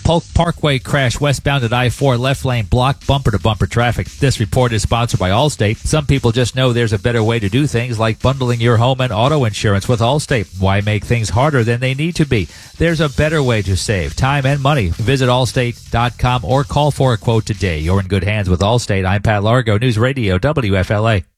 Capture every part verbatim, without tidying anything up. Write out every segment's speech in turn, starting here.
Polk Parkway crash westbound at I four, left lane blocked, bumper-to-bumper traffic. This report is sponsored by Allstate. Some people just know there's a better way to do things, like bundling your home and auto insurance with Allstate. Why make things harder than they need to be? There's a better way to save time and money. Visit allstate dot com or call for a quote today. You're in good hands with Allstate. I'm Pat Largo, News Radio W F L A.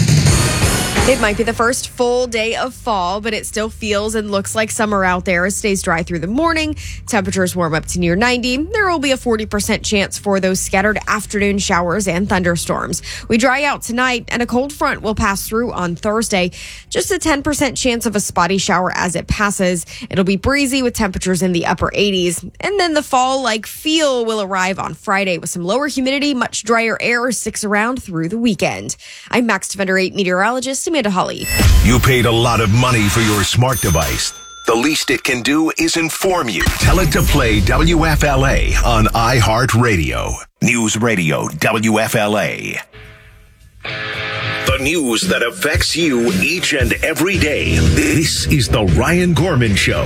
It might be the first full day of fall, but it still feels and looks like summer out there. It stays dry through the morning. Temperatures warm up to near ninety. There will be a forty percent chance for those scattered afternoon showers and thunderstorms. We dry out tonight, and a cold front will pass through on Thursday. Just a ten percent chance of a spotty shower as it passes. It'll be breezy with temperatures in the upper eighties. And then the fall-like feel will arrive on Friday with some lower humidity. Much drier air sticks around through the weekend. I'm Max Defender eight meteorologist Amanda Holly. You paid a lot of money for your smart device. The least it can do is inform you. Tell it to play W F L A on iHeartRadio. News Radio W F L A. The news that affects you each and every day. This is the Ryan Gorman Show.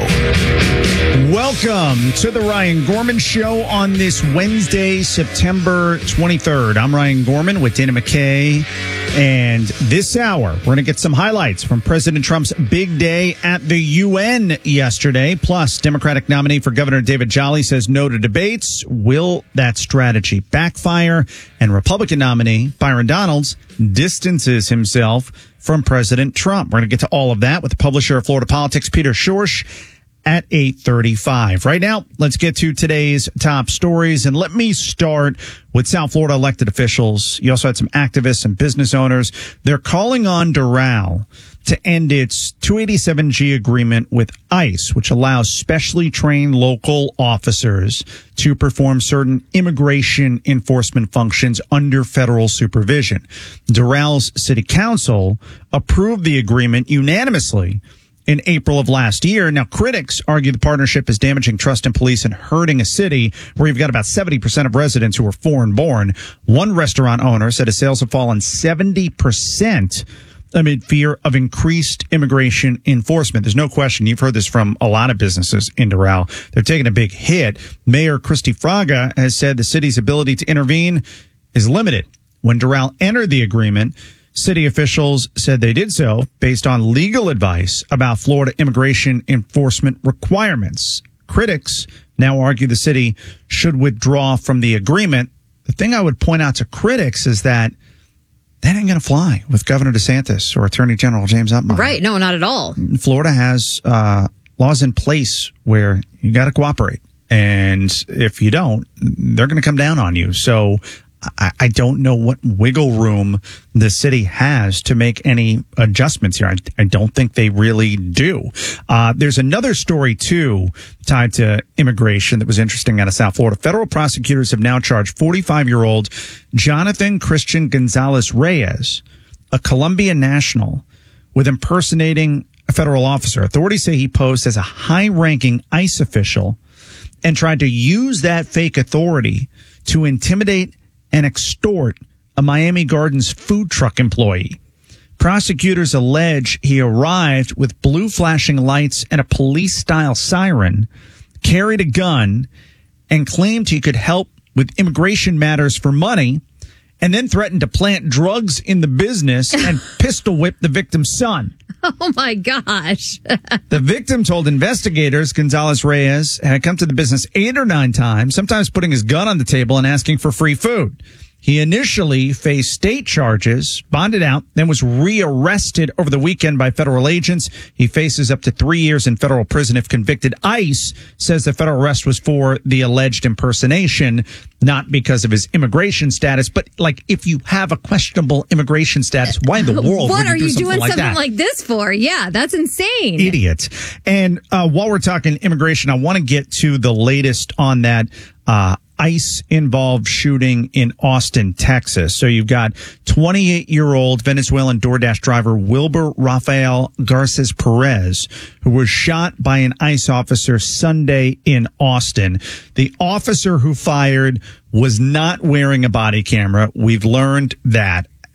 Welcome to the Ryan Gorman Show on this Wednesday, September twenty-third. I'm Ryan Gorman with Dana McKay. And this hour, we're going to get some highlights from President Trump's big day at the U N yesterday. Plus, Democratic nominee for Governor David Jolly says no to debates. Will that strategy backfire? And Republican nominee Byron Donalds distances himself from President Trump. We're going to get to all of that with the publisher of Florida Politics, Peter Schorsch, at eight thirty-five. Right now, let's get to today's top stories. And let me start with South Florida elected officials. You also had some activists and business owners. They're calling on Doral to end its two eighty-seven G agreement with ICE, which allows specially trained local officers to perform certain immigration enforcement functions under federal supervision. Doral's city council approved the agreement unanimously in April of last year. Now, critics argue the partnership is damaging trust in police and hurting a city where you've got about seventy percent of residents who are foreign-born. One restaurant owner said his sales have fallen seventy percent amid fear of increased immigration enforcement. There's no question. You've heard this from a lot of businesses in Doral. They're taking a big hit. Mayor Christy Fraga has said the city's ability to intervene is limited. When Doral entered the agreement, city officials said they did so based on legal advice about Florida immigration enforcement requirements. Critics now argue the city should withdraw from the agreement. The thing I would point out to critics is that that ain't going to fly with Governor DeSantis or Attorney General James Upmeyer. Right. No, not at all. Florida has uh, laws in place where you got to cooperate. And if you don't, they're going to come down on you. So I, I don't know what wiggle room the city has to make any adjustments here. I, I don't think they really do. Uh, there's another story, too, tied to immigration that was interesting out of South Florida. Federal prosecutors have now charged forty-five-year-old Jonathan Christian Gonzalez Reyes, a Colombian national, with impersonating a federal officer. Authorities say he posed as a high-ranking ICE official and tried to use that fake authority to intimidate and extort a Miami Gardens food truck employee. Prosecutors allege he arrived with blue flashing lights and a police-style siren, carried a gun, and claimed he could help with immigration matters for money, and then threatened to plant drugs in the business and pistol whip the victim's son. Oh, my gosh. The victim told investigators Gonzalez Reyes had come to the business eight or nine times, sometimes putting his gun on the table and asking for free food. He initially faced state charges, bonded out, then was rearrested over the weekend by federal agents. He faces up to three years in federal prison if convicted. ICE says the federal arrest was for the alleged impersonation, not because of his immigration status. But, like, if you have a questionable immigration status, why in the world what would you are do you something doing like something that? like this for? Yeah, that's insane. Idiot. And uh, while we're talking immigration, I want to get to the latest on that uh ICE-involved shooting in Austin, Texas. So you've got twenty-eight-year-old Venezuelan DoorDash driver Wilber Rafael Garces Perez, who was shot by an ICE officer Sunday in Austin. The officer who fired was not wearing a body camera. We've learned that.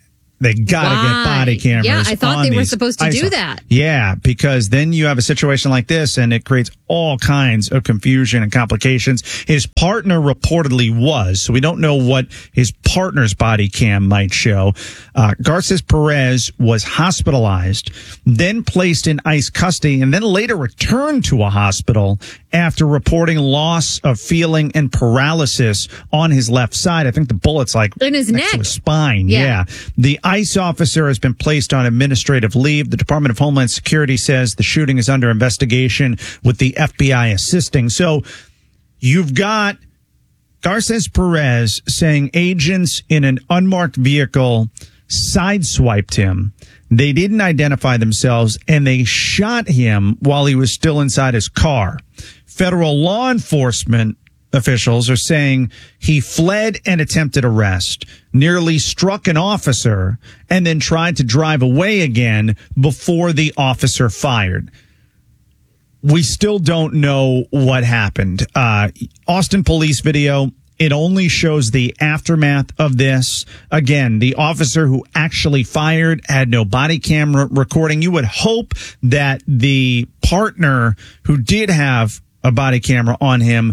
they got to get body cameras. Yeah, I thought on they were these supposed to ice do hogs. that. Yeah, because then you have a situation like this, and it creates all kinds of confusion and complications. His partner reportedly was, so we don't know what his partner's body cam might show. Uh, Garces Perez was hospitalized, then placed in ICE custody, and then later returned to a hospital after reporting loss of feeling and paralysis on his left side. I think the bullet's like in his next neck. to his spine. Yeah. yeah. The ICE officer has been placed on administrative leave. The Department of Homeland Security says the shooting is under investigation with the F B I assisting. So you've got Garces Perez saying agents in an unmarked vehicle sideswiped him. They didn't identify themselves, and they shot him while he was still inside his car. Federal law enforcement officials are saying he fled and attempted arrest, nearly struck an officer, and then tried to drive away again before the officer fired. We still don't know what happened. Uh, Austin police video, it only shows the aftermath of this. Again, the officer who actually fired had no body camera recording. You would hope that the partner who did have a body camera on him,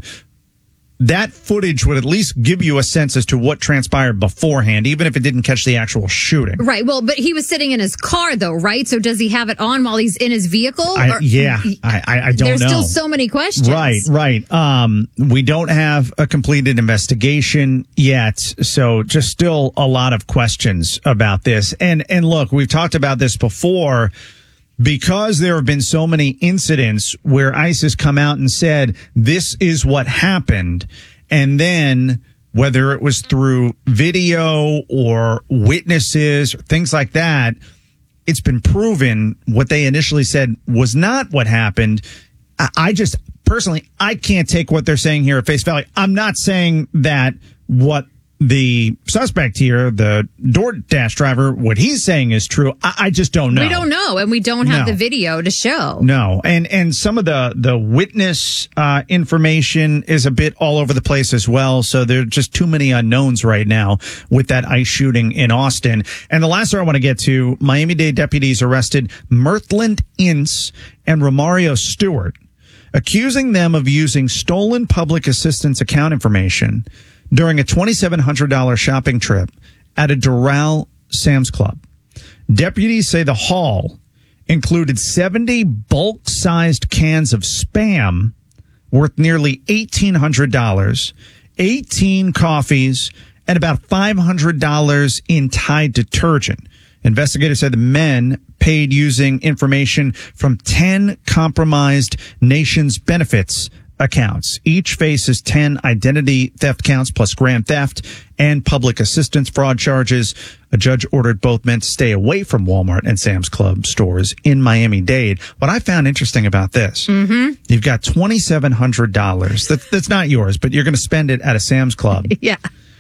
that footage would at least give you a sense as to what transpired beforehand, even if it didn't catch the actual shooting. Right. Well, but he was sitting in his car, though, right? So does he have it on while he's in his vehicle? I, Or- yeah, I, I, I don't There's know. still so many questions. Right, right. Um, we don't have a completed investigation yet, so just still a lot of questions about this. And and look, we've talked about this before. Because there have been so many incidents where ICE has come out and said, this is what happened. And then whether it was through video or witnesses, or things like that, it's been proven what they initially said was not what happened. I, I just personally, I can't take what they're saying here at face value. I'm not saying that what the suspect here, the DoorDash driver, what he's saying is true. I, I just don't know. We don't know, and we don't have No. the video to show. No, and and some of the the witness uh, information is a bit all over the place as well. So there are just too many unknowns right now with that ICE shooting in Austin. And the last story I want to get to: Miami-Dade deputies arrested Mirthland Ince and Romario Stewart, accusing them of using stolen public assistance account information during a twenty-seven hundred dollars shopping trip at a Doral Sam's Club. Deputies say the haul included seventy bulk-sized cans of Spam worth nearly eighteen hundred dollars, eighteen coffees, and about five hundred dollars in Tide detergent. Investigators said the men paid using information from ten compromised Nations Benefits accounts. Each faces ten identity theft counts plus grand theft and public assistance fraud charges. A judge ordered both men to stay away from Walmart and Sam's Club stores in Miami-Dade. What I found interesting about this, mm-hmm. you've got twenty-seven hundred dollars. That, that's not yours, but you're going to spend it at a Sam's Club. Yeah.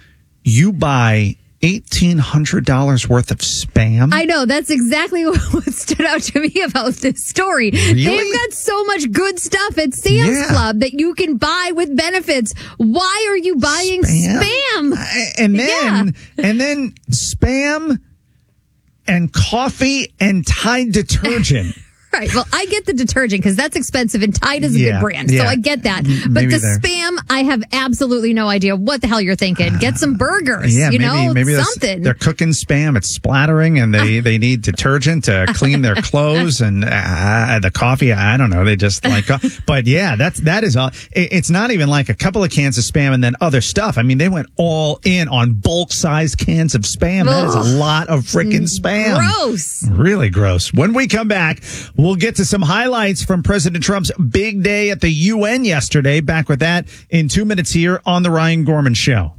You buy eighteen hundred dollars worth of Spam? I know. That's exactly what stood out to me about this story. Really? They've got so much good stuff at Sam's Yeah. Club that you can buy with benefits. Why are you buying Spam? Spam? I- And then, and then Spam and coffee and Tide detergent. Right. Well, I get the detergent because that's expensive and Tide is a Yeah, good brand. So yeah. I get that. But Maybe the they're- Spam, I have absolutely no idea what the hell you're thinking. Get some burgers, Yeah, you maybe know, maybe that's- something. they're cooking Spam. It's splattering, and they, they need detergent to clean their clothes and uh, the coffee. I don't know. They just like, uh, but yeah, that's that is all. It, it's not even like a couple of cans of Spam and then other stuff. I mean, they went all in on bulk sized cans of Spam. That is a lot of freaking Spam. Gross. Really gross. When we come back, we'll get to some highlights from President Trump's big day at the U N yesterday. Back with that in two minutes here on The Ryan Gorman Show.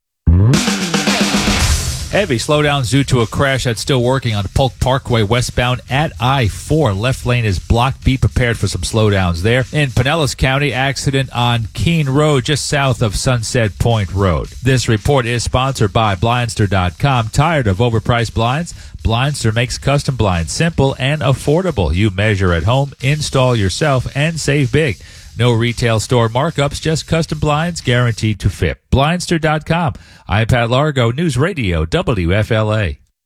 Heavy slowdowns due to a crash that's still working on Polk Parkway westbound at I four. Left lane is blocked. Be prepared for some slowdowns there. In Pinellas County, accident on Keene Road just south of Sunset Point Road. This report is sponsored by Blindster dot com. Tired of overpriced blinds? Blindster makes custom blinds simple and affordable. You measure at home, install yourself, and save big. No retail store markups, just custom blinds guaranteed to fit. Blindster dot com. iPad Largo News Radio, W F L A.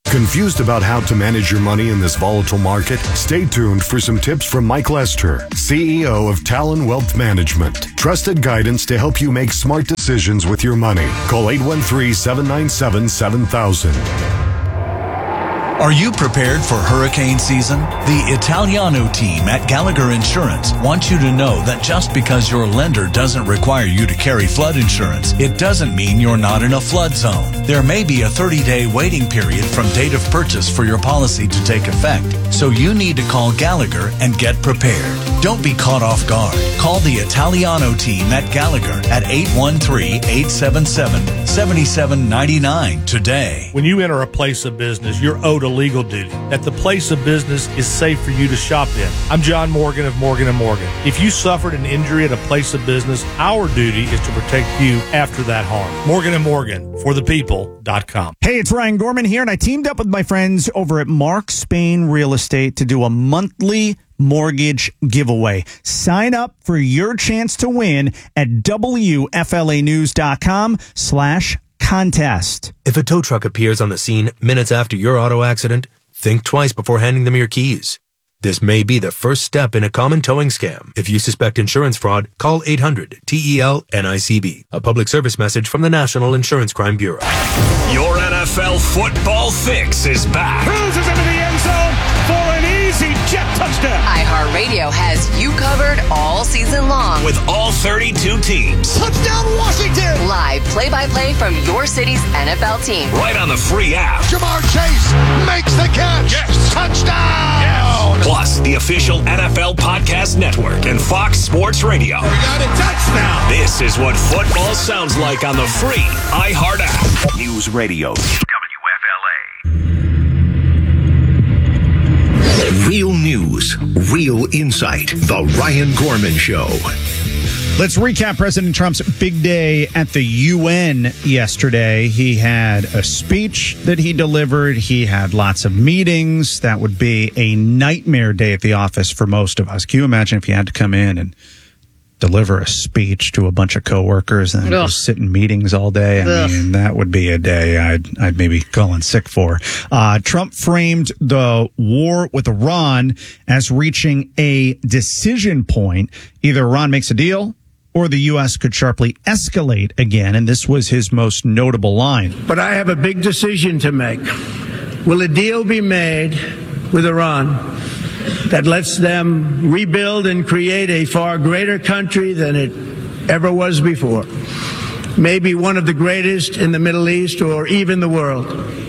Confused about how to manage your money in this volatile market? Stay tuned for some tips from Mike Lester, C E O of Talon Wealth Management. Trusted guidance to help you make smart decisions with your money. Call eight one three, seven nine seven, seven thousand. Are you prepared for hurricane season? The Italiano team at Gallagher Insurance wants you to know that just because your lender doesn't require you to carry flood insurance, it doesn't mean you're not in a flood zone. There may be a thirty-day waiting period from date of purchase for your policy to take effect, so you need to call Gallagher and get prepared. Don't be caught off guard. Call the Italiano team at Gallagher at eight one three, eight seven seven, seven seven nine nine today. When you enter a place of business, you're owed a legal duty that the place of business is safe for you to shop in. I'm John Morgan of Morgan and Morgan. If you suffered an injury at a place of business, our duty is to protect you after that harm. Morgan and Morgan, for the people dot com. Hey, it's Ryan Gorman here, and I teamed up with my friends over at Mark Spain Real Estate to do a monthly mortgage giveaway. Sign up for your chance to win at W F L A news dot com slash contest. If a tow truck appears on the scene minutes after your auto accident, think twice before handing them your keys. This may be the first step in a common towing scam. If you suspect insurance fraud, call eight hundred T E L N I C B. A public service message from the National Insurance Crime Bureau. Your N F L football fix is back. Cruises into the end zone for an easy jet touchdown. iHeartRadio has you covered all season long. With all thirty-two teams. Touchdown Washington. Live play-by-play from your city's N F L team. Right on the free app. Jamar Chase makes the catch. Yes. Touchdown. Yes. Plus, the official N F L Podcast Network and Fox Sports Radio. We got a touchdown. This is what football sounds like on the free iHeart app. News Radio. W F L A. Real news, real insight. The Ryan Gorman Show. Let's recap President Trump's big day at the U N yesterday. He had a speech that he delivered. He had lots of meetings. That would be a nightmare day at the office for most of us. Can you imagine if you had to come in and deliver a speech to a bunch of coworkers and just sit in meetings all day? I Ugh. mean, that would be a day I'd, I'd maybe call in sick for. Uh, Trump framed the war with Iran as reaching a decision point. Either Iran makes a deal or the U S could sharply escalate again, and this was his most notable line. But I have a big decision to make. Will a deal be made with Iran that lets them rebuild and create a far greater country than it ever was before? Maybe one of the greatest in the Middle East or even the world?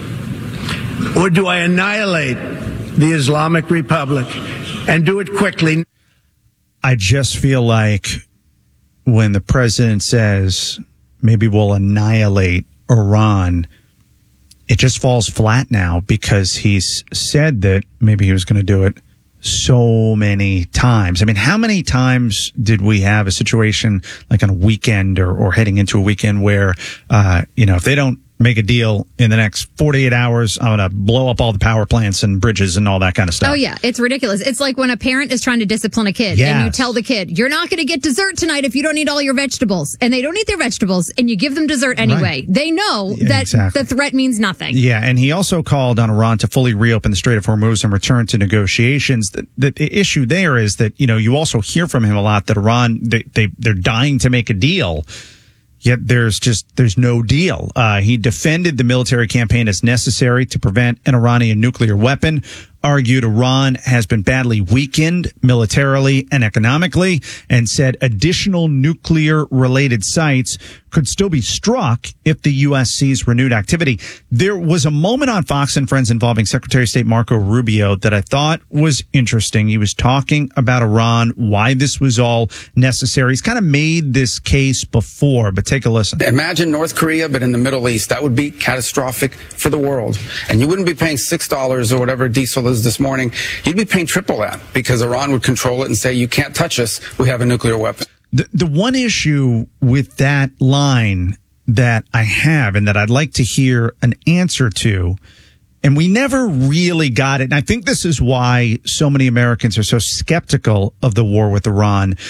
Or do I annihilate the Islamic Republic and do it quickly? I just feel like when the president says maybe we'll annihilate Iran, it just falls flat now because he's said that maybe he was going to do it so many times. I mean, how many times did we have a situation like on a weekend or, or heading into a weekend where, uh, you know, if they don't make a deal in the next forty-eight hours, I'm going to blow up all the power plants and bridges and all that kind of stuff. Oh, yeah. It's ridiculous. It's like when a parent is trying to discipline a kid Yes. and you tell the kid, you're not going to get dessert tonight if you don't eat all your vegetables. And they don't eat their vegetables and you give them dessert anyway. Right. They know Yeah, that exactly. the threat means nothing. Yeah, and he also called on Iran to fully reopen the Strait of Hormuz and return to negotiations. The, the, the issue there is that, you know, you also hear from him a lot that Iran, they, they, they're dying to make a deal. Yet there's just, there's no deal. Uh, he defended the military campaign as necessary to prevent an Iranian nuclear weapon, argued Iran has been badly weakened militarily and economically, and said additional nuclear related sites could still be struck if the U S sees renewed activity. There was a moment on Fox and Friends involving Secretary of State Marco Rubio that I thought was interesting. He was talking about Iran, why this was all necessary. He's kind of made this case before, but take a listen. Imagine North Korea, but in the Middle East. That would be catastrophic for the world. And you wouldn't be paying six dollars or whatever diesel is this morning. You'd be paying triple that because Iran would control it and say, you can't touch us. We have a nuclear weapon. The, the one issue with that line that I have and that I'd like to hear an answer to, and we never really got it, and I think this is why so many Americans are so skeptical of the war with Iran.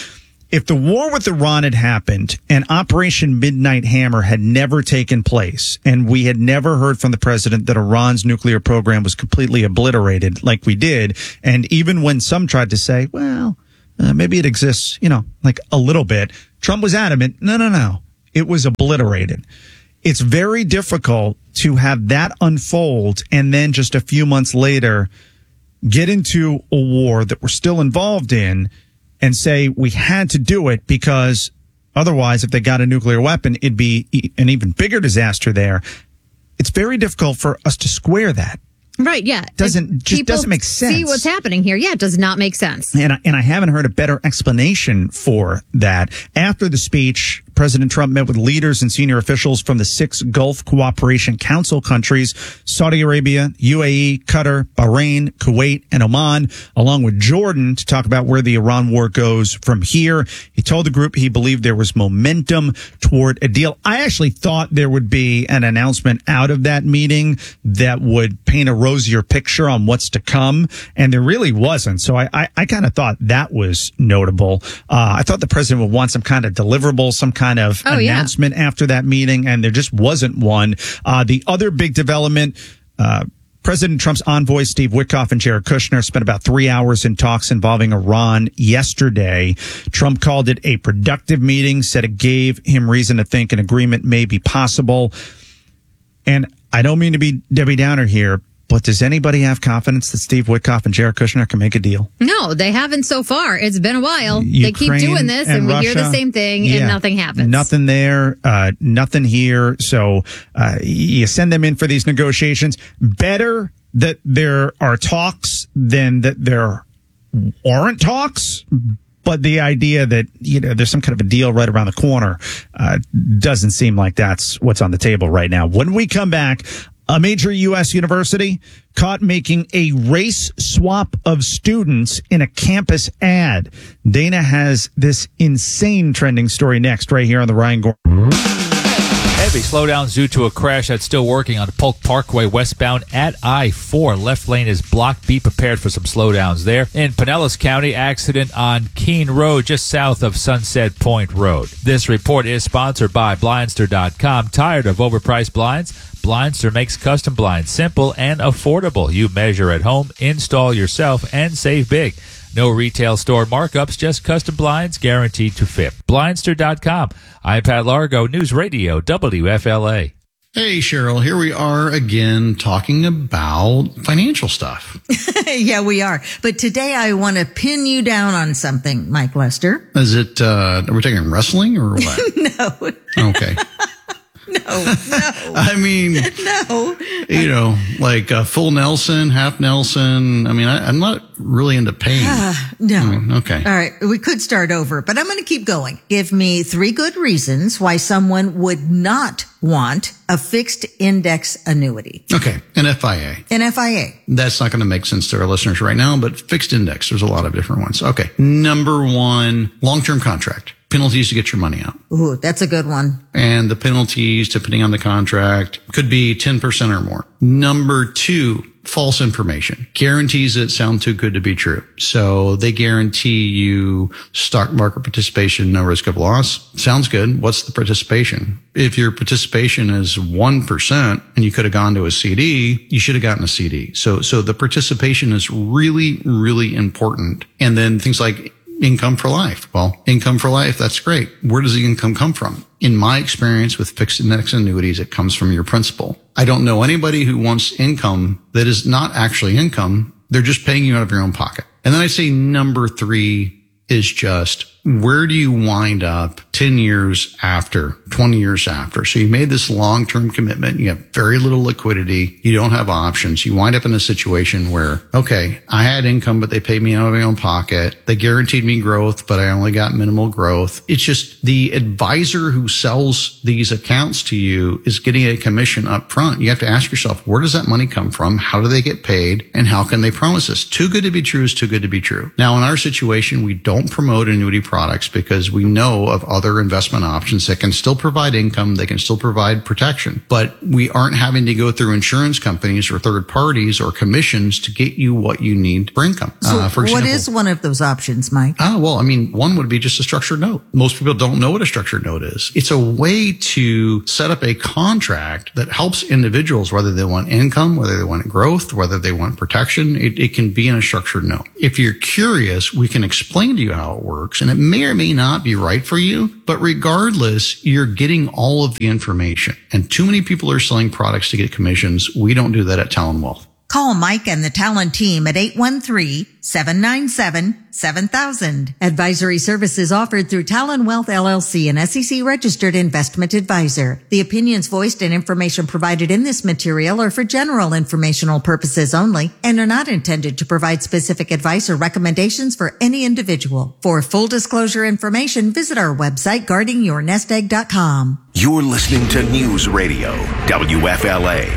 if the war with Iran had happened and Operation Midnight Hammer had never taken place and we had never heard from the president that Iran's nuclear program was completely obliterated like we did, and even when some tried to say, well, uh, maybe it exists, you know, like a little bit, Trump was adamant, no, no, no, it was obliterated. It's very difficult to have that unfold and then just a few months later get into a war that we're still involved in and say we had to do it because otherwise, if they got a nuclear weapon, it'd be an even bigger disaster there. It's very difficult for us to square that. Right, yeah. Doesn't just People doesn't make sense. See what's happening here. Yeah, it does not make sense. And I, and I haven't heard a better explanation for that. After the speech, President Trump met with leaders and senior officials from the six Gulf Cooperation Council countries, Saudi Arabia, U A E, Qatar, Bahrain, Kuwait, and Oman, along with Jordan, to talk about where the Iran war goes from here. He told the group he believed there was momentum toward a deal. I actually thought there would be an announcement out of that meeting that would paint a rosier picture on what's to come, and there really wasn't. So I, I, I kind of thought that was notable. Uh, I thought the president would want some kind of deliverable, some kind of oh, announcement yeah. after that meeting, and there just wasn't one. Uh, the other big development, uh, President Trump's envoy, Steve Witkoff, and Jared Kushner spent about three hours in talks involving Iran yesterday. Trump called it a productive meeting, said it gave him reason to think an agreement may be possible. And I don't mean to be Debbie Downer here, but does anybody have confidence that Steve Witkoff and Jared Kushner can make a deal? No, they haven't so far. It's been a while. Ukraine they keep doing this, and, and we Russia, hear the same thing, yeah, and nothing happens. Nothing there, uh, nothing here. So uh, you send them in for these negotiations. Better that there are talks than that there aren't talks. But the idea that, you know, there's some kind of a deal right around the corner uh, doesn't seem like that's what's on the table right now. When we come back, a major U S university caught making a race swap of students in a campus ad. Dana has this insane trending story next right here on the Ryan Gorman. Heavy slowdowns due to a crash that's still working on Polk Parkway westbound at I four. Left lane is blocked. Be prepared for some slowdowns there. In Pinellas County, accident on Keene Road just south of Sunset Point Road. This report is sponsored by Blindster dot com. Tired of overpriced blinds? Blindster makes custom blinds simple and affordable. You measure at home, install yourself, and save big. No retail store markups, just custom blinds guaranteed to fit. Blindster dot com. I'm Pat Largo, News Radio, W F L A. Hey, Cheryl, here we are again talking about financial stuff. Yeah, we are. But today I want to pin you down on something, Mike Lester. Is it, uh, are we taking wrestling or what? No. Okay. No, no. I mean, no. You know, like uh, full Nelson, half Nelson. I mean, I, I'm not really into pain. Uh, no. I mean, okay. All right. We could start over, but I'm going to keep going. Give me three good reasons why someone would not want a fixed index annuity. Okay. An F I A. An F I A. That's not going to make sense to our listeners right now, but fixed index, there's a lot of different ones. Okay. Number one, long-term contract. Penalties to get your money out. Ooh, that's a good one. And the penalties, depending on the contract, could be ten percent or more. Number two, false information. Guarantees that sound too good to be true. So they guarantee you stock market participation, no risk of loss. Sounds good. What's the participation? If your participation is one percent and you could have gone to a C D, you should have gotten a C D. So, so the participation is really, really important. And then things like income for life. Well, income for life, that's great. Where does the income come from? In my experience with fixed index annuities, it comes from your principal. I don't know anybody who wants income that is not actually income. They're just paying you out of your own pocket. And then I say number three is just, where do you wind up ten years after, twenty years after? So you made this long-term commitment. You have very little liquidity. You don't have options. You wind up in a situation where, okay, I had income, but they paid me out of my own pocket. They guaranteed me growth, but I only got minimal growth. It's just the advisor who sells these accounts to you is getting a commission up front. You have to ask yourself, where does that money come from? How do they get paid? And how can they promise this? Too good to be true is too good to be true. Now, in our situation, we don't promote annuity products because we know of other investment options that can still provide income. They can still provide protection, but we aren't having to go through insurance companies or third parties or commissions to get you what you need for income. So uh, for example, what is one of those options, Mike? Ah, well, I mean, one would be just a structured note. Most people don't know what a structured note is. It's a way to set up a contract that helps individuals, whether they want income, whether they want growth, whether they want protection. It, it can be in a structured note. If you're curious, we can explain to you how it works, and it may or may not be right for you, but regardless, you're getting all of the information. And too many people are selling products to get commissions. We don't do that at Talon Wealth. Call Mike and the Talon team at eight one three, seven nine seven, seven thousand. Advisory services offered through Talon Wealth L L C, an S E C registered investment advisor. The opinions voiced and information provided in this material are for general informational purposes only and are not intended to provide specific advice or recommendations for any individual. For full disclosure information, visit our website, guarding your nest egg dot com. You're listening to News Radio, W F L A.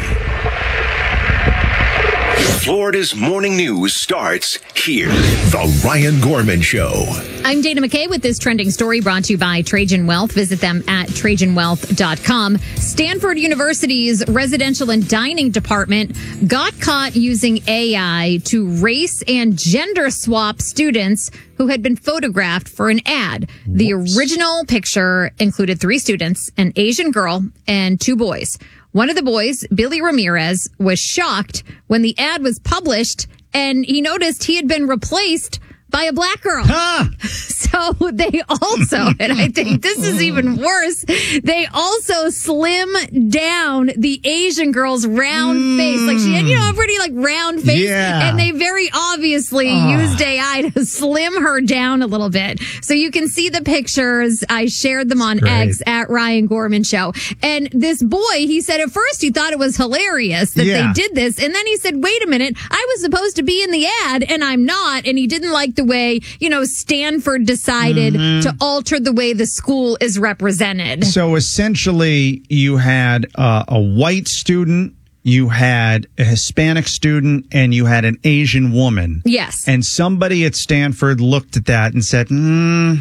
Florida's morning news starts here. The Ryan Gorman Show. I'm Dana McKay with this trending story brought to you by Trajan Wealth. Visit them at trajan wealth dot com. Stanford University's residential and dining department got caught using A I to race and gender swap students who had been photographed for an ad. Whoops. The original picture included three students, an Asian girl, and two boys. One of the boys, Billy Ramirez, was shocked when the ad was published and he noticed he had been replaced by a black girl. Huh. So they also, and I think this is even worse, they also slim down the Asian girl's round mm. face. Like she had, you know, a pretty like round face. Yeah. And they very obviously oh. used A I to slim her down a little bit. So you can see the pictures. I shared them on Great. X at Ryan Gorman Show. And this boy, he said at first he thought it was hilarious that yeah. they did this. And then he said, wait a minute, I was supposed to be in the ad and I'm not. And he didn't like the way, you know, Stanford decided mm-hmm. to alter the way the school is represented. So essentially, you had uh, a white student, you had a Hispanic student, and you had an Asian woman. Yes. And somebody at Stanford looked at that and said, hmm,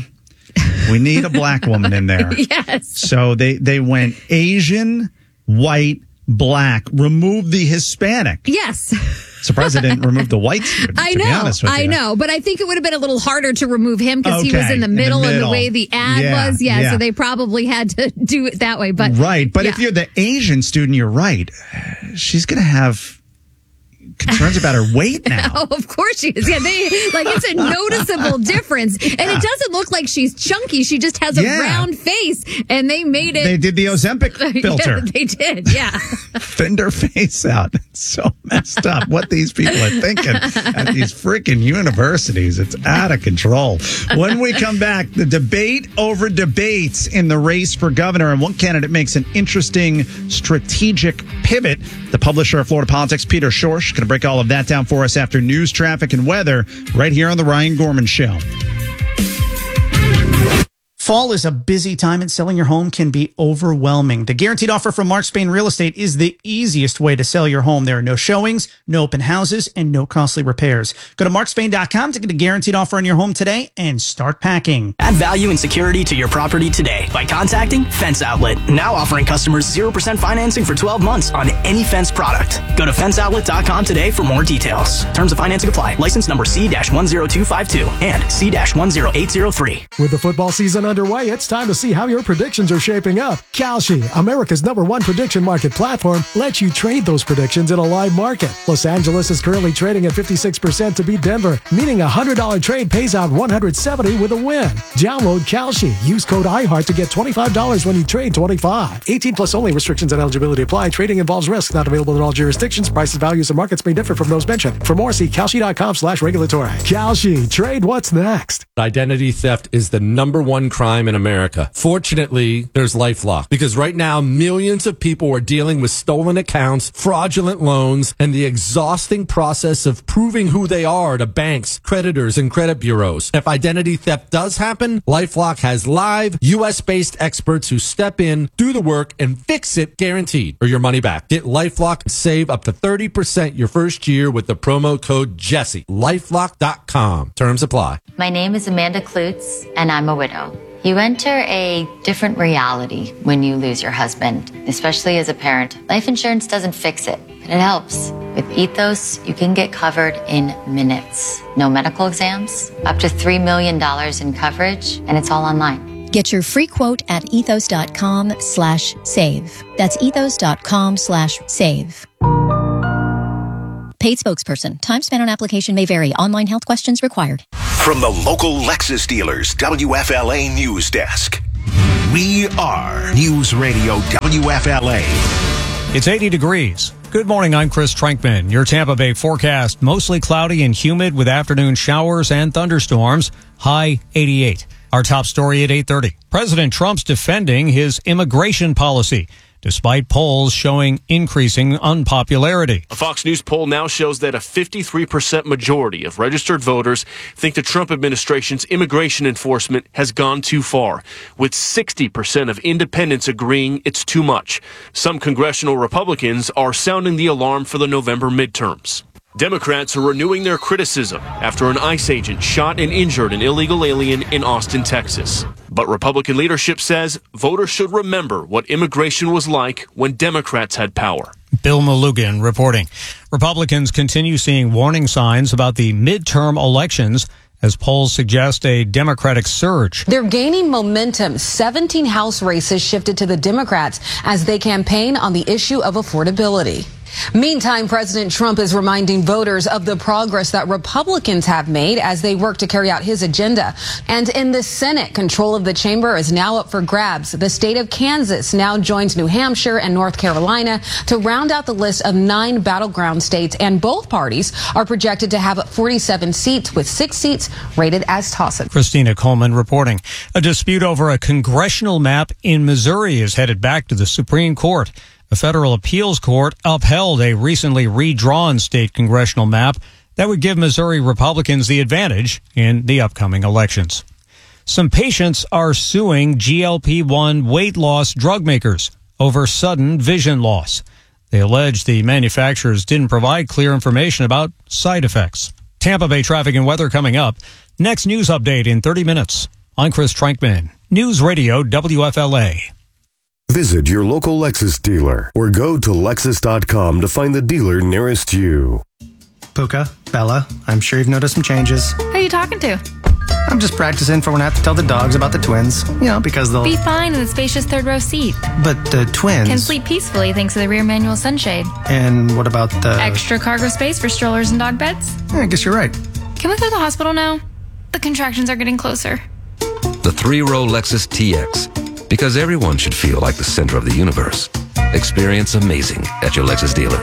we need a black woman in there. Yes. So they, they went Asian, white, black, remove the Hispanic. Yes. Surprised they didn't remove the white student, I to know, be honest with you. I know, but I think it would have been a little harder to remove him because okay, he was in the middle, in the middle. of the way the ad yeah, was. Yeah, yeah, so they probably had to do it that way. But right, but yeah. if you're the Asian student, you're right. She's going to have concerns about her weight now. Oh, of course she is. Yeah, they like it's a noticeable difference, and yeah. it doesn't look like she's chunky. She just has a yeah. round face, and they made it. They did the Ozempic filter. Yeah, they did. Yeah, thinned her face out. It's so messed up. What these people are thinking at these freaking universities, it's out of control. When we come back, the debate over debates in the race for governor, and one candidate makes an interesting strategic pivot. The publisher of Florida Politics, Peter Schorsch, going to break all of that down for us after news, traffic, and weather right here on The Ryan Gorman Show. Fall is a busy time and selling your home can be overwhelming. The guaranteed offer from Mark Spain Real Estate is the easiest way to sell your home. There are no showings, no open houses, and no costly repairs. Go to mark spain dot com to get a guaranteed offer on your home today and start packing. Add value and security to your property today by contacting Fence Outlet. Now offering customers zero percent financing for twelve months on any Fence product. Go to fence outlet dot com today for more details. Terms of financing apply. License number C one zero two five two and C one zero eight zero three. With the football season underway, it's time to see how your predictions are shaping up. Kalshi, America's number one prediction market platform, lets you trade those predictions in a live market. Los Angeles is currently trading at fifty-six percent to beat Denver, meaning a one hundred dollars trade pays out one hundred seventy dollars with a win. Download Kalshi. Use code iHeart to get twenty-five dollars when you trade twenty-five. eighteen plus only. Restrictions and eligibility apply. Trading involves risk. Not available in all jurisdictions. Prices, values, and markets may differ from those mentioned. For more, see kalshi dot com slash regulatory. Kalshi. Trade what's next. Identity theft is the number one crime crime in America. Fortunately, there's LifeLock, because right now millions of people are dealing with stolen accounts, fraudulent loans, and the exhausting process of proving who they are to banks, creditors, and credit bureaus. If identity theft does happen, LifeLock has live U S-based experts who step in, do the work, and fix it guaranteed, or your money back. Get LifeLock and save up to thirty percent your first year with the promo code Jesse. LifeLock dot com. Terms apply. My name is Amanda Klutz, and I'm a widow. You enter a different reality when you lose your husband, especially as a parent. Life insurance doesn't fix it, but it helps. With Ethos, you can get covered in minutes. No medical exams, up to three million dollars in coverage, and it's all online. Get your free quote at ethos.com slash save. That's ethos.com slash save. Paid spokesperson. Time spent on application may vary. Online health questions required. From the local Lexus dealers, W F L A News Desk. We are News Radio W F L A. It's eighty degrees. Good morning, I'm Chris Trankman. Your Tampa Bay forecast, mostly cloudy and humid with afternoon showers and thunderstorms. High eighty-eight. Our top story at eight thirty. President Trump's defending his immigration policy, despite polls showing increasing unpopularity. A Fox News poll now shows that a fifty-three percent majority of registered voters think the Trump administration's immigration enforcement has gone too far, with sixty percent of independents agreeing it's too much. Some congressional Republicans are sounding the alarm for the November midterms. Democrats are renewing their criticism after an ICE agent shot and injured an illegal alien in Austin, Texas. But Republican leadership says voters should remember what immigration was like when Democrats had power. Bill Malugin reporting. Republicans continue seeing warning signs about the midterm elections as polls suggest a Democratic surge. They're gaining momentum. seventeen House races shifted to the Democrats as they campaign on the issue of affordability. Meantime, President Trump is reminding voters of the progress that Republicans have made as they work to carry out his agenda. And in the Senate, control of the chamber is now up for grabs. The state of Kansas now joins New Hampshire and North Carolina to round out the list of nine battleground states, and both parties are projected to have forty-seven seats, with six seats rated as toss-up. Christina Coleman reporting. A dispute over a congressional map in Missouri is headed back to the Supreme Court. A federal appeals court upheld a recently redrawn state congressional map that would give Missouri Republicans the advantage in the upcoming elections. Some patients are suing G L P one weight loss drug makers over sudden vision loss. They allege the manufacturers didn't provide clear information about side effects. Tampa Bay traffic and weather coming up. Next news update in thirty minutes. I'm Chris Trankman. News Radio W F L A. Visit your local Lexus dealer or go to Lexus dot com to find the dealer nearest you. Puka, Bella, I'm sure you've noticed some changes. Who are you talking to? I'm just practicing for when I have to tell the dogs about the twins. You know, because they'll... Be fine in the spacious third row seat. But the twins... Can sleep peacefully thanks to the rear manual sunshade. And what about the... Extra cargo space for strollers and dog beds? Yeah, I guess you're right. Can we go to the hospital now? The contractions are getting closer. The three-row Lexus T X. Because everyone should feel like the center of the universe. Experience amazing at your Lexus dealer.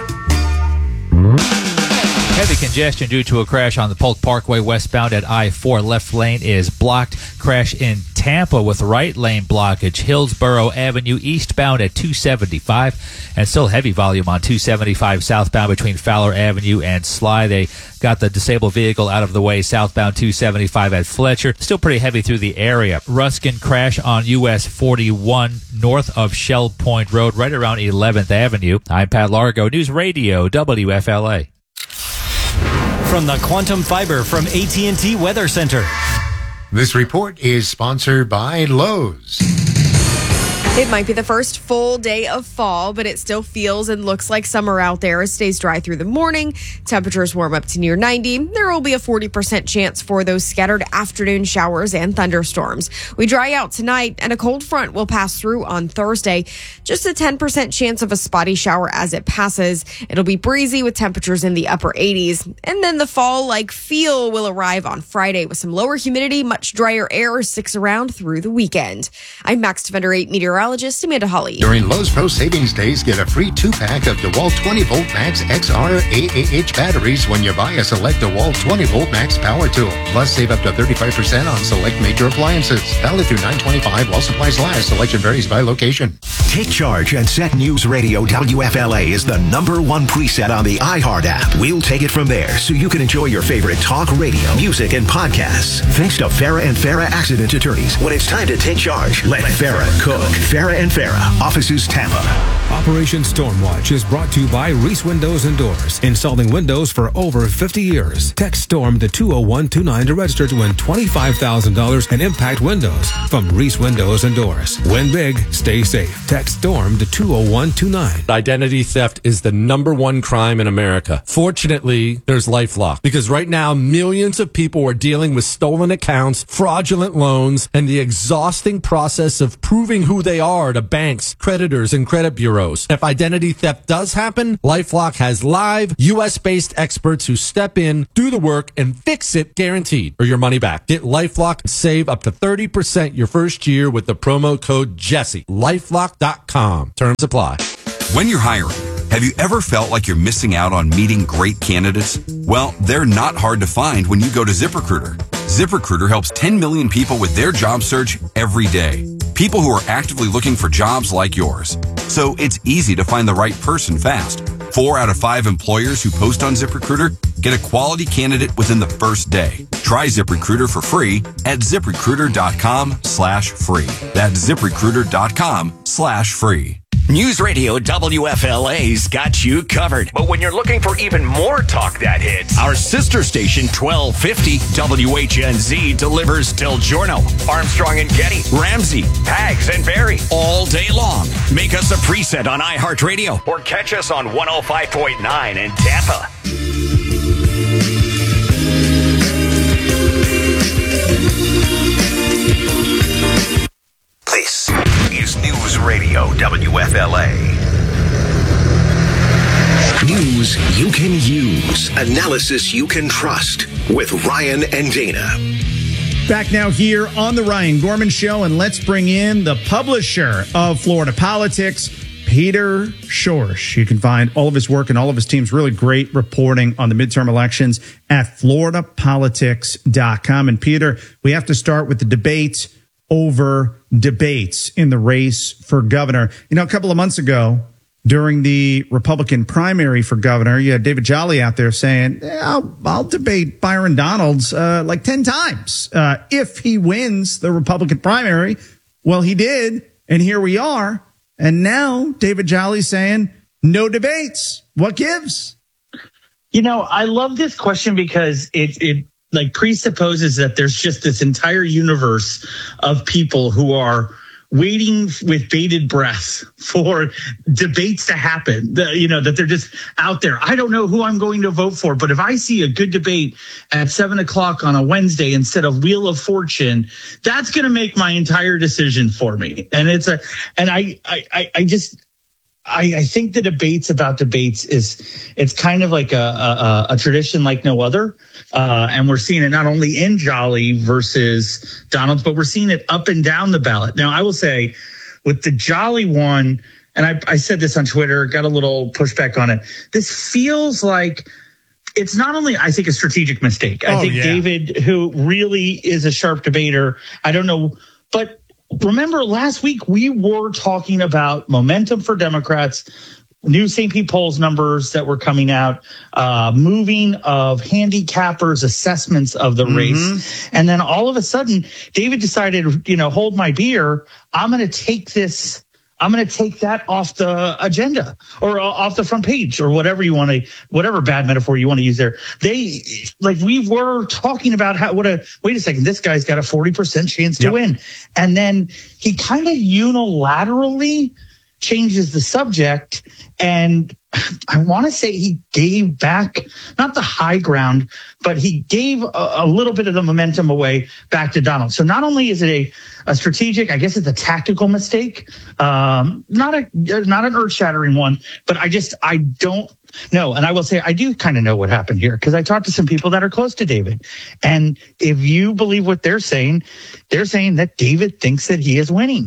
Heavy congestion due to a crash on the Polk Parkway westbound at I four. Left lane is blocked. Crash in Tampa with right lane blockage. Hillsborough Avenue eastbound at two seventy-five. And still heavy volume on two seventy-five southbound between Fowler Avenue and Sly. They got the disabled vehicle out of the way southbound two seventy-five at Fletcher. Still pretty heavy through the area. Ruskin crash on U S forty-one north of Shell Point Road right around eleventh Avenue. I'm Pat Largo, News Radio W F L A. From the Quantum Fiber from A T and T Weather Center. This report is sponsored by Lowe's. It might be the first full day of fall, but it still feels and looks like summer out there. It stays dry through the morning. Temperatures warm up to near ninety. There will be a forty percent chance for those scattered afternoon showers and thunderstorms. We dry out tonight, and a cold front will pass through on Thursday. Just a ten percent chance of a spotty shower as it passes. It'll be breezy with temperatures in the upper eighties. And then the fall-like feel will arrive on Friday with some lower humidity, much drier air sticks around through the weekend. I'm Max Defender eight meteorologist meteorologist Amanda Hawley. During Lowe's Pro Savings Days, get a free two-pack of DeWalt twenty volt Max X R A A H batteries when you buy a select DeWalt twenty volt Max power tool. Plus, save up to thirty-five percent on select major appliances. Valid through nine twenty-five while supplies last. Selection varies by location. Take charge and set News Radio W F L A is the number one preset on the iHeart app. We'll take it from there so you can enjoy your favorite talk radio, music, and podcasts. Thanks to Farah and Farah Accident Attorneys. When it's time to take charge, let Farah cook. Farah and Farah, offices Tampa. Operation Stormwatch is brought to you by Reese Windows and Doors, installing windows for over fifty years. Text STORM to two oh one two nine to register to win twenty-five thousand dollars in impact windows from Reese Windows and Doors. Win big, stay safe. Text STORM to two oh one two nine. Identity theft is the number one crime in America. Fortunately, there's LifeLock, because right now millions of people are dealing with stolen accounts, fraudulent loans, and the exhausting process of proving who they are to banks, creditors, and credit bureaus. If identity theft does happen, LifeLock has live U S-based experts who step in, do the work, and fix it, guaranteed, or your money back. Get LifeLock and save up to thirty percent your first year with the promo code Jesse. LifeLock dot com. Terms apply. When you're hiring, have you ever felt like you're missing out on meeting great candidates? Well, they're not hard to find when you go to ZipRecruiter. ZipRecruiter helps ten million people with their job search every day. People who are actively looking for jobs like yours. So it's easy to find the right person fast. Four out of five employers who post on ZipRecruiter get a quality candidate within the first day. Try ZipRecruiter for free at ZipRecruiter.com slash free. That's ZipRecruiter.com slash free. News Radio W F L A's got you covered. But when you're looking for even more talk that hits, our sister station twelve fifty W H N Z delivers Del Giorno, Armstrong and Getty, Ramsey, Pags, and Barry all day long. Make us a preset on iHeartRadio or catch us on one oh five point nine in Tampa. This is News Radio W F L A. News you can use. Analysis you can trust. With Ryan and Dana. Back now here on the Ryan Gorman Show, and let's bring in the publisher of Florida Politics, Peter Schorsch. You can find all of his work and all of his team's really great reporting on the midterm elections at florida politics dot com. And Peter, we have to start with the debates over debates in the race for governor. You know, a couple of months ago, during the Republican primary for governor, you had David Jolly out there saying, eh, I'll, I'll debate Byron Donalds uh, like ten times uh, if he wins the Republican primary. Well, he did, and here we are. And now David Jolly's saying, no debates. What gives? You know, I love this question because it it like presupposes that there's just this entire universe of people who are waiting with bated breath for debates to happen. The, you know, that they're just out there. I don't know who I'm going to vote for, but if I see a good debate at seven o'clock on a Wednesday instead of Wheel of Fortune, that's going to make my entire decision for me. And it's a, and I, I, I just, I, I think the debates about debates is, it's kind of like a, a, a tradition like no other. Uh, and we're seeing it not only in Jolly versus Donalds, but we're seeing it up and down the ballot. Now, I will say with the Jolly one, and I, I said this on Twitter, got a little pushback on it. This feels like it's not only, I think, a strategic mistake. I oh, think yeah. David, who really is a sharp debater, I don't know, but remember last week we were talking about momentum for Democrats, new Saint Pete polls numbers that were coming out, uh, moving of handicappers' assessments of the mm-hmm. race. And then all of a sudden, David decided, you know, hold my beer. I'm going to take this. I'm going to take that off the agenda or off the front page or whatever you want to, whatever bad metaphor you want to use there. They, like we were talking about how, what a, wait a second, this guy's got a forty percent chance to yep. win. And then he kind of unilaterally changes the subject. And I want to say he gave back, not the high ground, but he gave a, a little bit of the momentum away back to Donald. So not only is it a, a strategic, I guess it's a tactical mistake, um, not a not an earth-shattering one, but I just, I don't know. And I will say I do kind of know what happened here because I talked to some people that are close to David. And if you believe what they're saying, they're saying that David thinks that he is winning.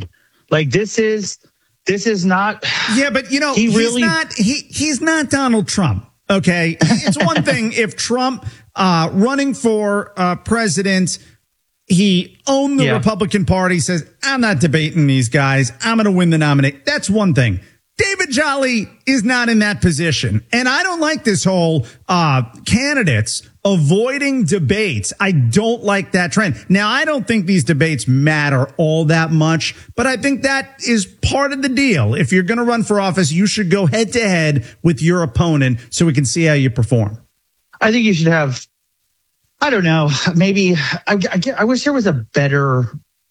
Like this is this is not. Yeah, but you know, he he's really not. He he's not Donald Trump. Okay, it's one thing if Trump uh, running for uh, president, he owned the Yeah. Republican Party, says, I'm not debating these guys. I'm going to win the nomination. That's one thing. David Jolly is not in that position. And I don't like this whole uh, candidates avoiding debates. I don't like that trend. Now, I don't think these debates matter all that much, but I think that is part of the deal. If you're going to run for office, you should go head to head with your opponent so we can see how you perform. I think you should have, I don't know, maybe, I, I, I wish there was a better,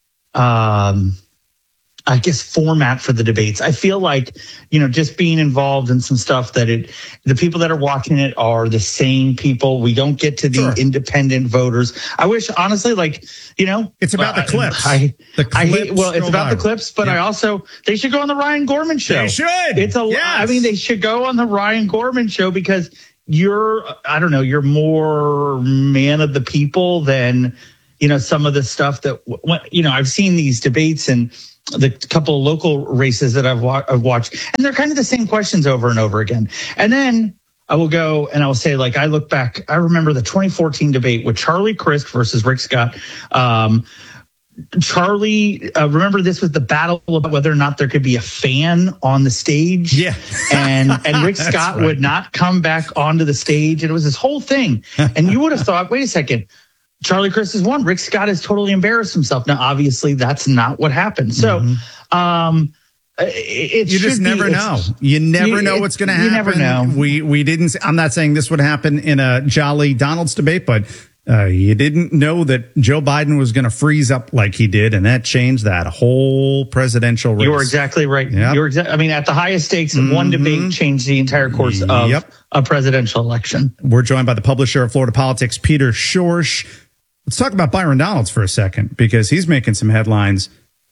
um, I guess, format for the debates. I feel like, you know, just being involved in some stuff that it, the people that are watching it are the same people. We don't get to the Sure. independent voters. I wish, honestly, like, you know, It's about the clips. I, The I hate, clips well, it's go about the viral. clips, but Yeah. I also, they should go on the Ryan Gorman show. They should. It's a, Yes. I mean, they should go on the Ryan Gorman show because you're, I don't know, you're more man of the people than, you know, some of the stuff that, you know, I've seen these debates and the couple of local races that I've, wa- I've watched, and they're kind of the same questions over and over again. And then I will go and I will say, like, I look back, I remember the twenty fourteen debate with Charlie Crist versus Rick Scott. Um, Charlie, uh, remember this was the battle about whether or not there could be a fan on the stage. Yeah. And and Rick That's Scott right. would not come back onto the stage. And it was this whole thing. And you would have thought, wait a second, Charlie Crist has won. Rick Scott has totally embarrassed himself. Now, obviously, that's not what happened. So, um, it, it You just should never be, know. it's- You never you- know it- what's going to you happen. never know. We we didn't. I'm not saying this would happen in a Jolly Donald's debate, but uh, you didn't know that Joe Biden was going to freeze up like he did, and that changed that whole presidential race. You were exactly right. Yep. You were exa- I mean, at the highest stakes, one debate changed the entire course of Yep. a presidential election. We're joined by the publisher of Florida Politics, Peter Schorsch. Let's talk about Byron Donalds for a second, because he's making some headlines,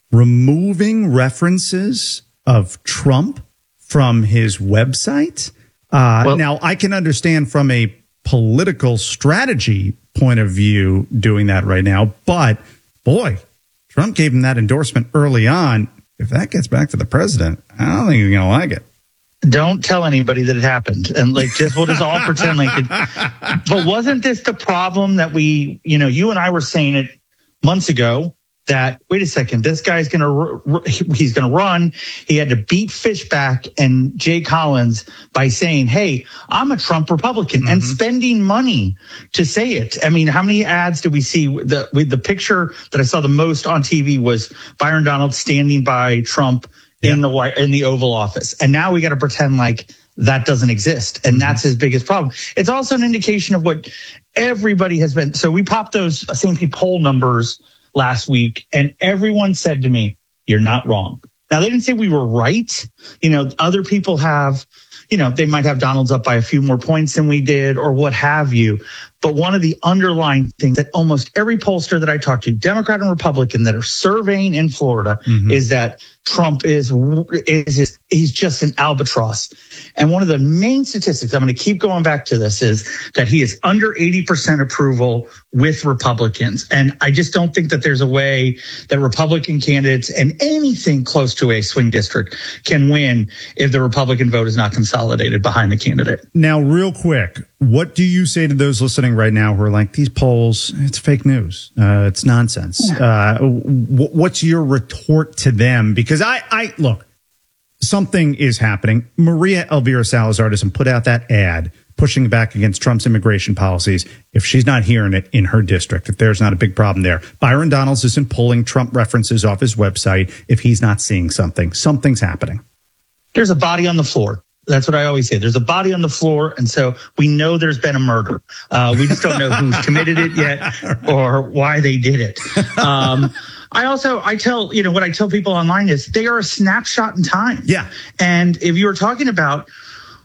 removing references of Trump from his website. Uh, Well- now, I can understand from a political strategy point of view doing that right now, but boy, Trump gave him that endorsement early on. If that gets back to the president, I don't think he's going to like it. Don't tell anybody that it happened, and like just we'll just all pretend like it. But wasn't this the problem that we, you know, you and I were saying it months ago that wait a second, this guy's gonna r- r- he's gonna run. He had to beat Fishback and Jay Collins by saying, "Hey, I'm a Trump Republican," and spending money to say it. I mean, how many ads did we see? The with the picture that I saw the most on T V was Byron Donalds standing by Trump in the White in the Oval Office, and now we got to pretend like that doesn't exist, and that's his biggest problem. It's also an indication of what everybody has been. So we popped those Saint Pete poll numbers last week, and everyone said to me, "You're not wrong." Now they didn't say we were right. You know, other people have. You know, they might have Donalds up by a few more points than we did, or what have you. But one of the underlying things that almost every pollster that I talk to, Democrat and Republican, that are surveying in Florida, is that Trump is is he's just an albatross. And one of the main statistics, I'm going to keep going back to this, is that he is under eighty percent approval with Republicans. And I just don't think that there's a way that Republican candidates and anything close to a swing district can win if the Republican vote is not consolidated behind the candidate. Now, real quick, what do you say to those listening right now who are like, these polls, it's fake news, uh, it's nonsense? Uh, w- what's your retort to them? Because I, I look, something is happening. Maria Elvira Salazar doesn't put out that ad pushing back against Trump's immigration policies if she's not hearing it in her district, if there's not a big problem there. Byron Donalds isn't pulling Trump references off his website if he's not seeing something. Something's happening. There's a body on the floor. That's what I always say. There's a body on the floor, and so we know there's been a murder. Uh, we just don't know who's committed it yet or why they did it. Um, I also, I tell, you know, what I tell people online is they are a snapshot in time. Yeah. And if you were talking about,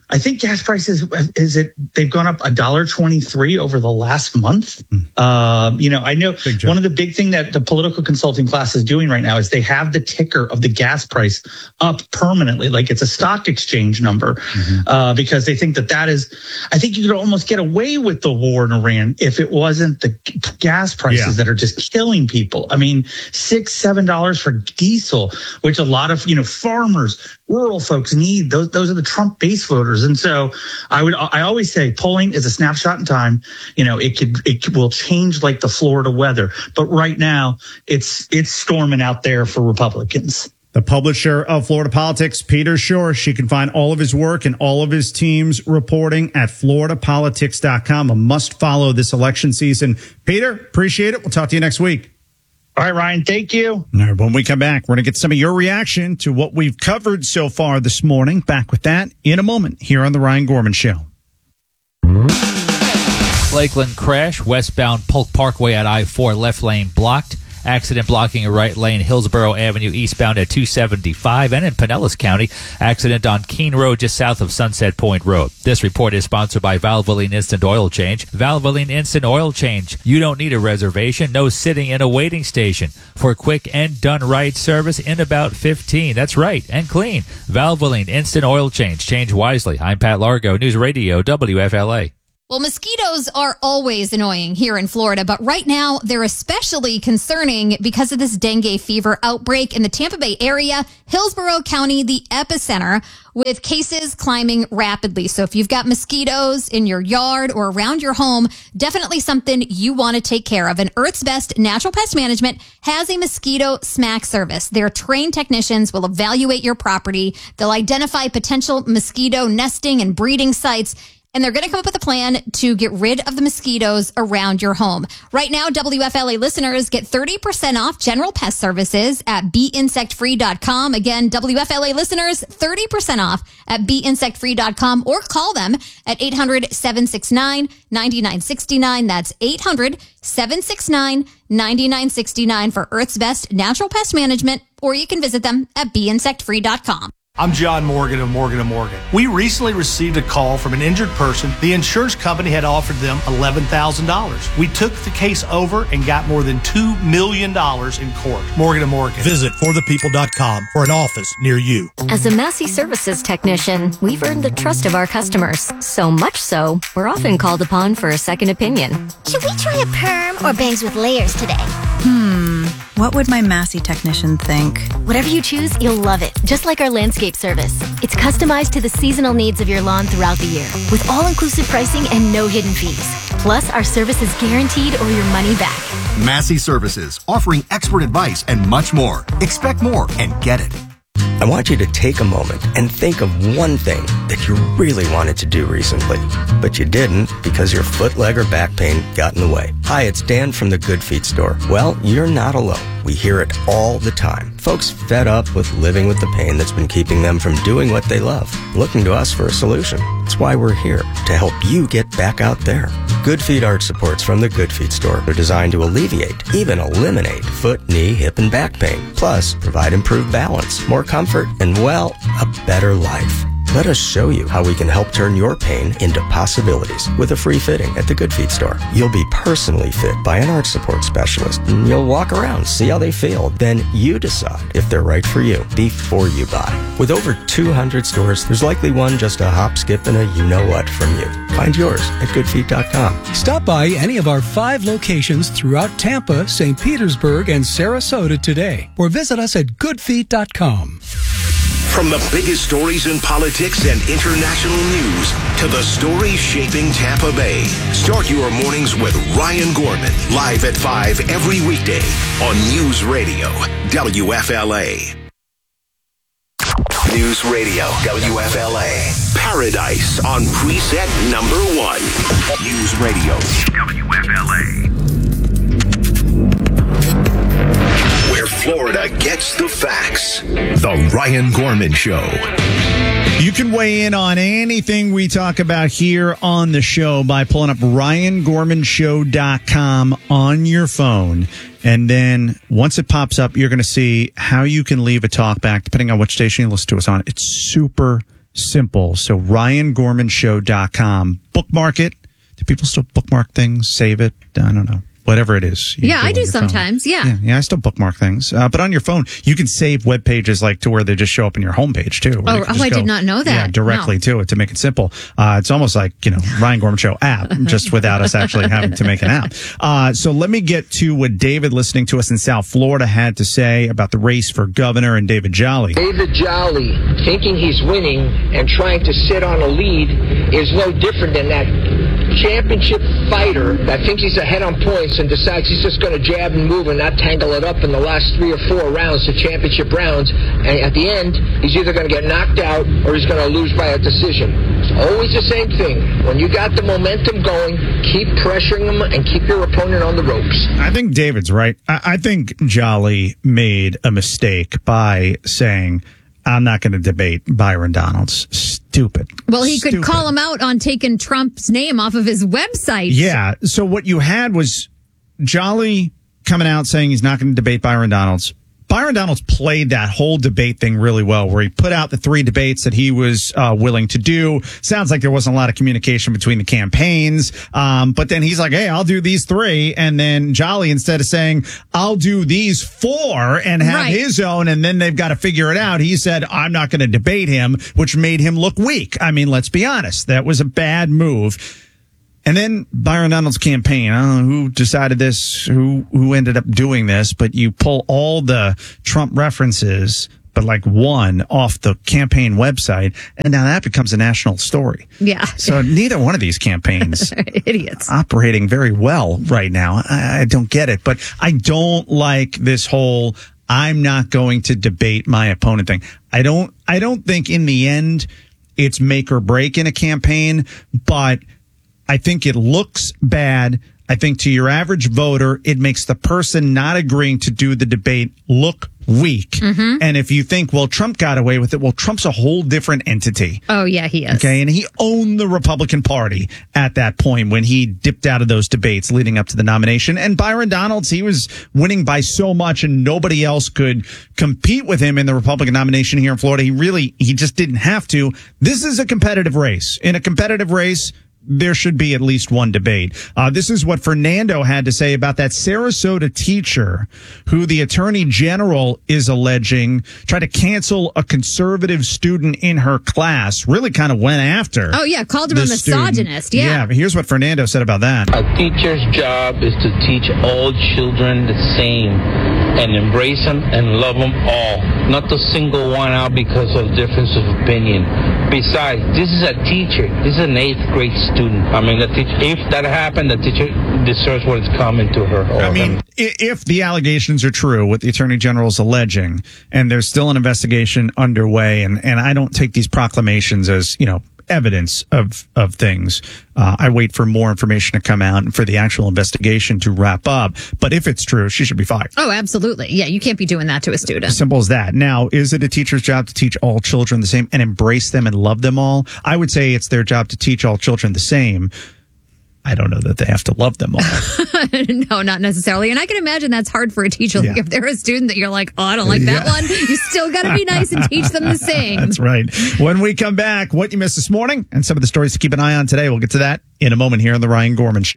I think gas prices, is it, they've gone up one dollar and twenty-three cents over the last month. Mm. Um, you know, I know one of the big thing that the political consulting class is doing right now is they have the ticker of the gas price up permanently, like it's a stock exchange number, mm-hmm. uh, because they think that that is, I think you could almost get away with the war in Iran if it wasn't the gas prices yeah. that are just killing people. I mean, six, seven dollars for diesel, which a lot of, you know, farmers, rural folks need. Those, those are the Trump base voters. And so I would, I always say polling is a snapshot in time. You know, it could, it will change like the Florida weather, but right now it's, it's storming out there for Republicans. The publisher of Florida Politics, Peter Schorsch. You can find all of his work and all of his team's reporting at florida politics dot com. A must follow this election season. Peter, appreciate it. We'll talk to you next week. All right, Ryan, thank you. All right, when we come back, we're going to get some of your reaction to what we've covered so far this morning. Back with that in a moment here on The Ryan Gorman Show. Lakeland crash, westbound Polk Parkway at I four, left lane blocked. Accident blocking a right lane, Hillsborough Avenue eastbound at two seventy-five. And in Pinellas County, accident on Keene Road just south of Sunset Point Road. This report is sponsored by Valvoline Instant Oil Change. Valvoline Instant Oil Change. You don't need a reservation, no sitting in a waiting station. For quick and done right service in about fifteen. That's right, and clean. Valvoline Instant Oil Change. Change wisely. I'm Pat Largo, News Radio W F L A. Well, mosquitoes are always annoying here in Florida, but right now they're especially concerning because of this dengue fever outbreak in the Tampa Bay area, Hillsborough County, the epicenter, with cases climbing rapidly. So if you've got mosquitoes in your yard or around your home, definitely something you want to take care of. And Earth's Best Natural Pest Management has a mosquito smack service. Their trained technicians will evaluate your property. They'll identify potential mosquito nesting and breeding sites, and they're going to come up with a plan to get rid of the mosquitoes around your home. Right now, W F L A listeners get thirty percent off general pest services at be insect free dot com. Again, W F L A listeners, thirty percent off at be insect free dot com, or call them at eight hundred, seven six nine, nine nine six nine. That's eight hundred, seven six nine, nine nine six nine for Earth's Best Natural Pest Management, or you can visit them at be insect free dot com. I'm John Morgan of Morgan and Morgan. We recently received a call from an injured person. The insurance company had offered them eleven thousand dollars. We took the case over and got more than two million dollars in court. Morgan and Morgan. Visit for the people dot com for an office near you. As a Massey Services technician, we've earned the trust of our customers. So much so, we're often called upon for a second opinion. Should we try a perm or bangs with layers today? Hmm, what would my Massey technician think? Whatever you choose, you'll love it. Just like our landscape service. It's customized to the seasonal needs of your lawn throughout the year, with all-inclusive pricing and no hidden fees. Plus, our service is guaranteed or your money back. Massey Services, offering expert advice and much more. Expect more and get it. I want you to take a moment and think of one thing that you really wanted to do recently, but you didn't because your foot, leg, or back pain got in the way. Hi, it's Dan from the Good Feet store. Well, you're not alone. We hear it all the time. Folks fed up with living with the pain that's been keeping them from doing what they love, looking to us for a solution. That's why we're here, to help you get back out there. Good Feet arch supports from the Good Feet store are designed to alleviate, even eliminate, foot, knee, hip, and back pain. Plus, provide improved balance, more comfort, and, well, a better life. Let us show you how we can help turn your pain into possibilities with a free fitting at the Good Feet store. You'll be personally fit by an arch support specialist, and you'll walk around, see how they feel. Then you decide if they're right for you before you buy. With over two hundred stores, there's likely one just a hop, skip, and a you-know-what from you. Find yours at good feet dot com. Stop by any of our five locations throughout Tampa, Saint Petersburg, and Sarasota today, or visit us at good feet dot com. From the biggest stories in politics and international news to the stories shaping Tampa Bay. Start your mornings with Ryan Gorman, live at five every weekday on News Radio W F L A. News Radio W F L A. Paradise on preset number one. News Radio W F L A. Where Florida gets the facts. The Ryan Gorman Show. You can weigh in on anything we talk about here on the show by pulling up ryan gorman show dot com on your phone. And then once it pops up, you're going to see how you can leave a talkback, depending on which station you listen to us on. It's super simple. So ryan gorman show dot com. Bookmark it. Do people still bookmark things, save it? I don't know. Whatever it is. Yeah, I do sometimes. Yeah. yeah. Yeah, I still bookmark things. Uh, but on your phone, you can save web pages like to where they just show up in your homepage too. Oh, oh I go, did not know that. Yeah, directly no. to it to make it simple. Uh, it's almost like, you know, Ryan Gorman Show app, just without us actually having to make an app. Uh, so let me get to what David, listening to us in South Florida, had to say about the race for governor and David Jolly. David Jolly, thinking he's winning and trying to sit on a lead, is no different than that championship fighter that thinks he's ahead on points and decides he's just going to jab and move and not tangle it up in the last three or four rounds, the championship rounds. And at the end, he's either going to get knocked out or he's going to lose by a decision. It's always the same thing. When you got the momentum going, keep pressuring them and keep your opponent on the ropes. I think David's right. I, I think Jolly made a mistake by saying, I'm not going to debate Byron Donalds. Stupid. Well, he Stupid. could call him out on taking Trump's name off of his website. Yeah. So what you had was Jolly coming out saying he's not going to debate Byron Donalds. Byron Donalds played that whole debate thing really well, where he put out the three debates that he was uh, willing to do. Sounds like there wasn't a lot of communication between the campaigns. Um, but then he's like, hey, I'll do these three. And then Jolly, instead of saying, I'll do these four and have Right. his own, and then they've got to figure it out, he said, I'm not going to debate him, which made him look weak. I mean, let's be honest. That was a bad move. And then Byron Donalds' campaign, I don't know who decided this, who who ended up doing this, but you pull all the Trump references, but like one off the campaign website, and now that becomes a national story. Yeah. So neither one of these campaigns idiots operating very well right now. I, I don't get it, but I don't like this whole I'm not going to debate my opponent thing. I don't I don't think in the end it's make or break in a campaign, but I think it looks bad. I think to your average voter, it makes the person not agreeing to do the debate look weak. Mm-hmm. And if you think, well, Trump got away with it, well, Trump's a whole different entity. Oh, yeah, he is. Okay. And he owned the Republican Party at that point when he dipped out of those debates leading up to the nomination. And Byron Donalds, he was winning by so much and nobody else could compete with him in the Republican nomination here in Florida. He really, he just didn't have to. This is a competitive race. In a competitive race, there should be at least one debate. Uh, this is what Fernando had to say about that Sarasota teacher who the attorney general is alleging tried to cancel a conservative student in her class, really kind of went after. Oh, yeah, called him a misogynist. Student. Yeah. Yeah, but here's what Fernando said about that. A teacher's job is to teach all children the same and embrace them and love them all, not to single one out because of difference of opinion. Besides, this is a teacher. This is an eighth grade student. I mean, the teacher, if that happened, the teacher deserves what is coming to her. I mean, if the allegations are true, what the attorney general is alleging, and there's still an investigation underway, and, and I don't take these proclamations as, you know, evidence of of things. Uh, I wait for more information to come out and for the actual investigation to wrap up. But if it's true, she should be fired. Oh, absolutely. Yeah, you can't be doing that to a student. Simple as that. Now, is it a teacher's job to teach all children the same and embrace them and love them all? I would say it's their job to teach all children the same. I don't know that they have to love them all. No, not necessarily. And I can imagine that's hard for a teacher. Like Yeah. if they're a student that you're like, oh, I don't like that Yeah. one, you still got to be nice and teach them the same. That's right. When we come back, what you missed this morning and some of the stories to keep an eye on today. We'll get to that in a moment here on the Ryan Gorman Show.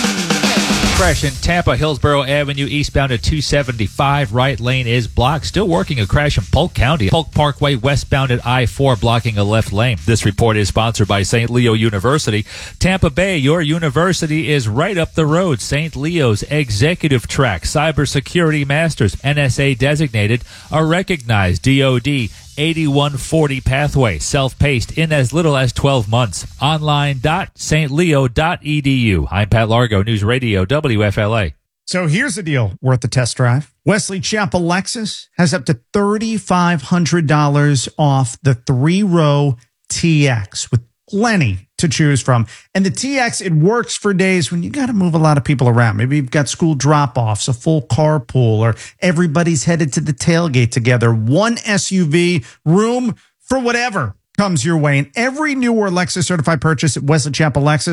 Crash in Tampa, Hillsborough Avenue, eastbound at two seventy-five. Right lane is blocked. Still working a crash in Polk County. Polk Parkway, westbound at I four, blocking a left lane. This report is sponsored by Saint Leo University. Tampa Bay, your university is right up the road. Saint Leo's Executive Track, Cybersecurity Masters, N S A designated, are recognized. D O D eighty-one forty pathway, self-paced in as little as twelve months. Online dot st leo dot e d u. I'm Pat Largo, News Radio W F L A. So here's the deal worth the test drive. Wesley Chapel Lexus has up to three thousand five hundred dollars off the three-row T X with plenty to choose from. And the T X, it works for days when you got to move a lot of people around. Maybe you've got school drop-offs, a full carpool, or everybody's headed to the tailgate together. One S U V, room for whatever comes your way. And every new or Lexus certified purchase at Wesley Chapel Lexus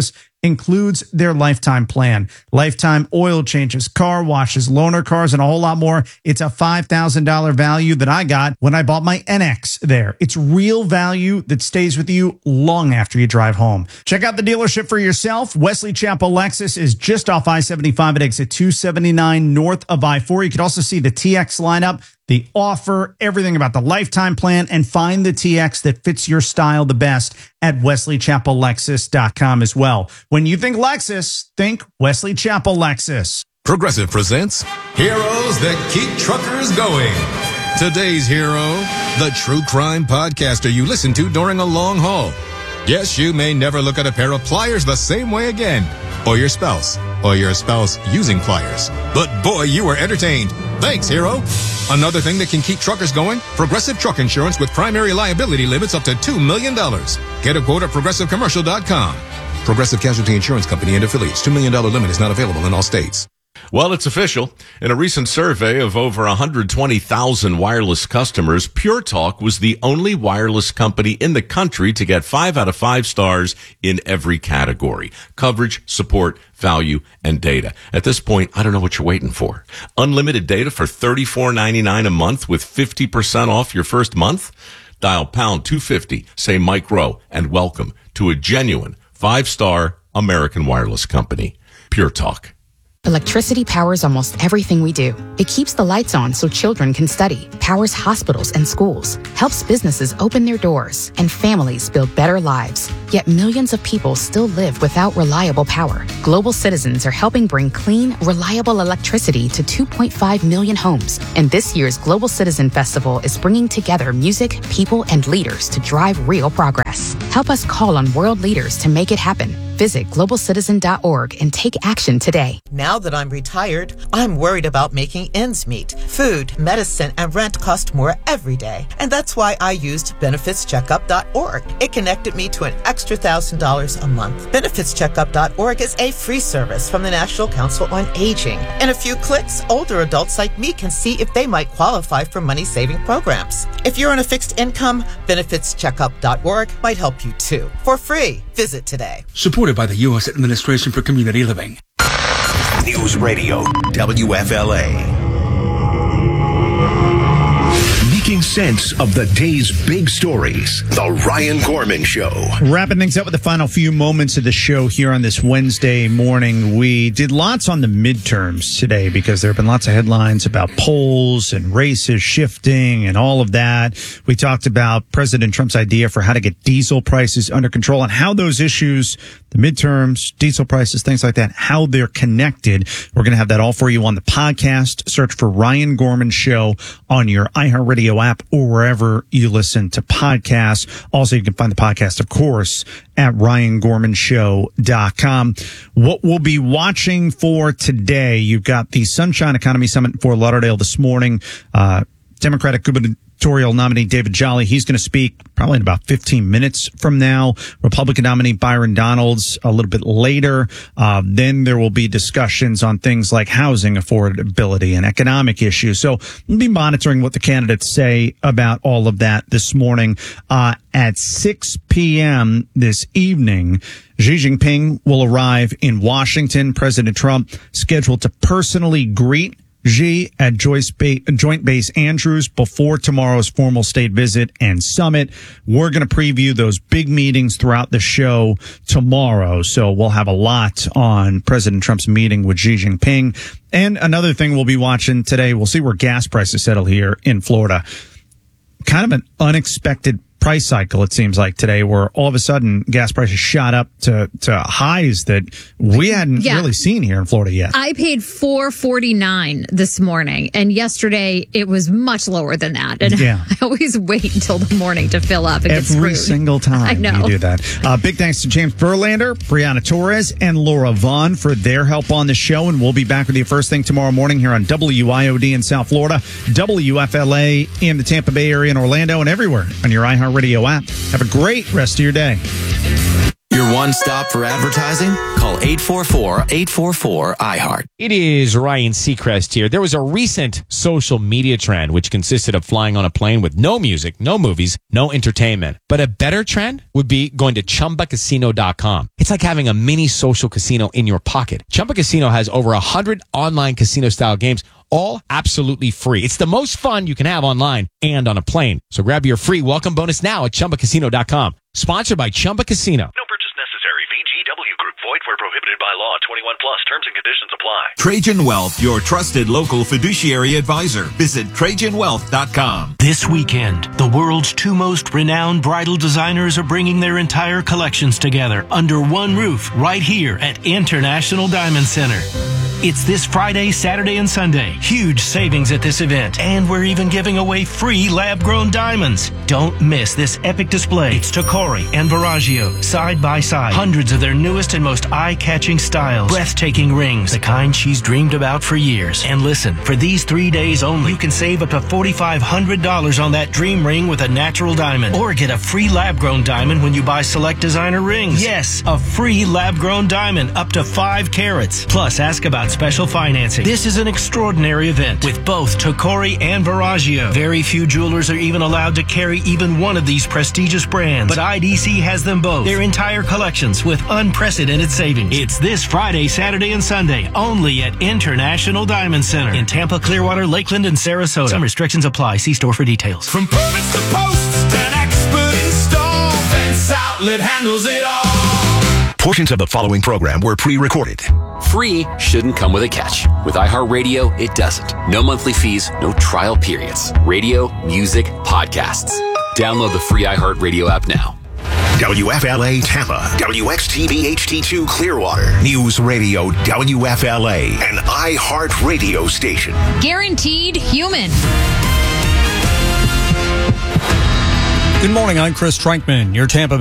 includes their lifetime plan. Lifetime oil changes, car washes, loaner cars, and a whole lot more. It's a five thousand dollars value that I got when I bought my N X there. It's real value that stays with you long after you drive home. Check out the dealership for yourself. Wesley Chapel Lexus is just off I seventy-five at exit two seventy-nine north of I four. You can also see the T X lineup, the offer, everything about the lifetime plan, and find the T X that fits your style the best at wesley chapel lexus dot com as well. When you think Lexus, think Wesley Chapel Lexus. Progressive presents Heroes That Keep Truckers Going. Today's hero, the true crime podcaster you listen to during a long haul. Yes, you may never look at a pair of pliers the same way again, or your spouse, or your spouse using pliers. But boy, you were entertained. Thanks, hero. Another thing that can keep truckers going, Progressive Truck Insurance with primary liability limits up to two million dollars. Get a quote at progressive commercial dot com. Progressive Casualty Insurance Company and affiliates. two million dollars limit is not available in all states. Well, it's official. In a recent survey of over one hundred twenty thousand wireless customers, Pure Talk was the only wireless company in the country to get five out of five stars in every category: coverage, support, value, and data. At this point, I don't know what you're waiting for. Unlimited data for thirty-four ninety-nine a month with fifty percent off your first month? Dial pound two fifty, say Mike Rowe, and welcome to a genuine five-star American wireless company. Pure Talk. Electricity powers almost everything we do. It keeps the lights on so children can study, powers hospitals and schools, helps businesses open their doors, and families build better lives. Yet millions of people still live without reliable power. Global Citizens are helping bring clean, reliable electricity to two point five million homes. And this year's Global Citizen Festival is bringing together music, people, and leaders to drive real progress. Help us call on world leaders to make it happen. Visit global citizen dot org and take action today. Now that I'm retired, I'm worried about making ends meet. Food, medicine, and rent cost more every day. And that's why I used benefits checkup dot org. It connected me to an extra one thousand dollars a month. benefits checkup dot org is a free service from the National Council on Aging. In a few clicks, older adults like me can see if they might qualify for money-saving programs. If you're on a fixed income, benefits checkup dot org might help you too. For free. Visit today. Supported by the U S Administration for Community Living. News Radio, W F L A. Making sense of the day's big stories. The Ryan Gorman Show. Wrapping things up with the final few moments of the show here on this Wednesday morning. We did lots on the midterms today because there have been lots of headlines about polls and races shifting and all of that. We talked about President Trump's idea for how to get diesel prices under control and how those issues, the midterms, diesel prices, things like that, how they're connected. We're going to have that all for you on the podcast. Search for Ryan Gorman Show on your iHeartRadio app or wherever you listen to podcasts. Also, you can find the podcast, of course, at ryan gorman show dot com. What we'll be watching for today, you've got the Sunshine Economy Summit in Fort Lauderdale this morning. Uh, Democratic gubernatorial nominee David Jolly, he's going to speak probably in about fifteen minutes from now. Republican nominee Byron Donalds a little bit later. Uh, then there will be discussions on things like housing affordability and economic issues. So we'll be monitoring what the candidates say about all of that this morning. Uh, at six p.m. this evening, Xi Jinping will arrive in Washington. President Trump scheduled to personally greet Xi at Joint Base Andrews before tomorrow's formal state visit and summit. We're going to preview those big meetings throughout the show tomorrow. So we'll have a lot on President Trump's meeting with Xi Jinping. And another thing we'll be watching today, we'll see where gas prices settle here in Florida. Kind of an unexpected price cycle, it seems like today, where all of a sudden gas prices shot up to, to highs that we hadn't yeah. really seen here in Florida yet. I paid four forty-nine this morning, and yesterday it was much lower than that. And yeah. I always wait until the morning to fill up. And Every get single time I know. you do that. Uh, big thanks to James Verlander, Brianna Torres, and Laura Vaughn for their help on the show. And we'll be back with you first thing tomorrow morning here on W I O D in South Florida, W F L A in the Tampa Bay area and Orlando, and everywhere on your iHeartRadio app. Have a great rest of your day. Your Your one stop for advertising? Call eight four four, eight four four, I heart. It is Ryan Seacrest here. There was a recent social media trend which consisted of flying on a plane with no music, no movies, no entertainment. But a better trend would be going to Chumba Casino dot com. It's like having a mini social casino in your pocket. Chumba Casino has over one hundred online casino-style games, all absolutely free. It's the most fun you can have online and on a plane. So grab your free welcome bonus now at Chumba Casino dot com. Sponsored by Chumba Casino. No purchase necessary. V G W Group. Void where prohibited by law. twenty-one plus. Terms and conditions apply. Trajan Wealth, your trusted local fiduciary advisor. Visit Trajan Wealth dot com. This weekend, the world's two most renowned bridal designers are bringing their entire collections together under one roof right here at International Diamond Center. It's this Friday, Saturday, and Sunday. Huge savings at this event. And we're even giving away free lab-grown diamonds. Don't miss this epic display. It's Tocori and Verragio, side by side. Hundreds of their newest and most eye-catching styles. Breathtaking rings, the kind she's dreamed about for years. And listen, for these three days only, you can save up to four thousand five hundred dollars on that dream ring with a natural diamond. Or get a free lab-grown diamond when you buy select designer rings. Yes, a free lab-grown diamond up to five carats. Plus, ask about special financing. This is an extraordinary event with both Tocori and Verragio. Very few jewelers are even allowed to carry even one of these prestigious brands, but I D C has them both. Their entire collections with unprecedented savings. It's this Friday, Saturday, and Sunday only at International Diamond Center in Tampa, Clearwater, Lakeland, and Sarasota. Some restrictions apply. See store for details. From permits to posts, an expert install. Fence Outlet handles it all. Portions of the following program were pre-recorded. Free shouldn't come with a catch. With iHeartRadio, it doesn't. No monthly fees, no trial periods. Radio, music, podcasts. Download the free iHeartRadio app now. W F L A Tampa, W X T V H D two Clearwater, News Radio W F L A, an iHeart radio station. Guaranteed human. Good morning, I'm Chris Trankman, your Tampa